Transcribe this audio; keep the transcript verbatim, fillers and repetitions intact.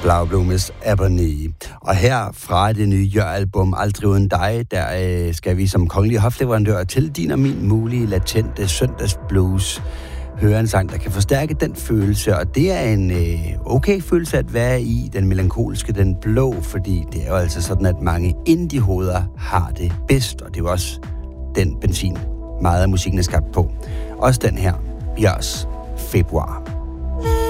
Blaublumes Ebony. Og her fra det nye Jør-album Aldrig Uden Dig, der øh, skal vi som kongelig hofleverandør til din og min mulige latente søndagsblues høre en sang, der kan forstærke den følelse. Og det er en øh, okay følelse at være i, den melankolske, den blå, fordi det er jo altså sådan, at mange indie-hoveder har det bedst, og det er jo også den benzin, meget af musikken er skabt på. Også den her, Bjørs Februar.